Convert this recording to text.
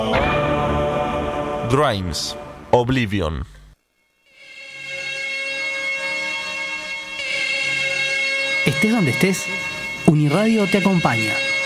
Grimes, Oblivion. Estés donde estés, Uniradio te acompaña.